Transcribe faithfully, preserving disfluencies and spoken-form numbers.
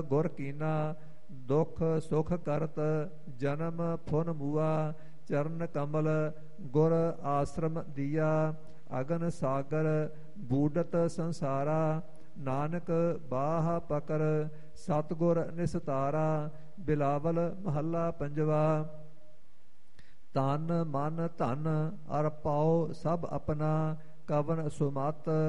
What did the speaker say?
ਗੁਰ ਕੀਨਾ ਦੁਖ ਸੁਖ ਕਰਤ ਜਨਮ ਫੁਨ ਮੂਆ ਚਰਨ ਕਮਲ ਗੁਰ ਆਸ਼ਰਮ ਦੀਆ ਅਗਨ ਸਾਗਰ ਬੂਡਤ ਸੰਸਾਰਾ ਨਾਨਕ ਬਾਹ ਪਕਰ ਸਤਗੁਰ ਨਿਸਤਾਰਾ ਬਿਲਾਵਲ ਮਹੱਲਾ ਪੰਜਵਾ। ਤਨ ਮਨ ਧਨ ਅਰ ਪਾਉ ਸਭ ਆਪਣਾ ਕਵਨ ਸੁਮਤ